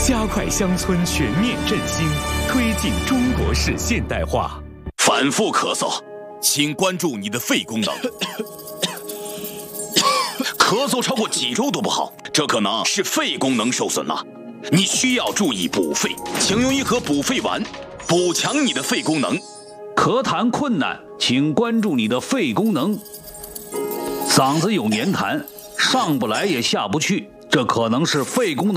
加快乡村全面振兴，推进中国式现代化。 反复咳嗽，请关注你的肺功能。咳嗽超过几周都不好，这可能是肺功能受损了。你需要注意补肺，请用一盒补肺丸，补强你的肺功能。 咳痰困难，请关注你的肺功能。嗓子有黏痰，上不来也下不去，这可能是肺功能